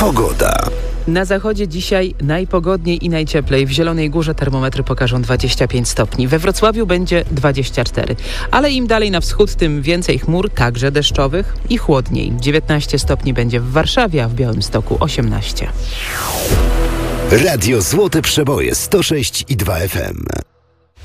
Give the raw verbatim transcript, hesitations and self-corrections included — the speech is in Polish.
Pogoda. Na zachodzie dzisiaj najpogodniej i najcieplej. W Zielonej Górze termometry pokażą dwadzieścia pięć stopni. We Wrocławiu będzie dwadzieścia cztery. Ale im dalej na wschód, tym więcej chmur, także deszczowych i chłodniej. dziewiętnaście stopni będzie w Warszawie, a w Białymstoku osiemnaście. Radio Złote Przeboje sto sześć i dwa F M.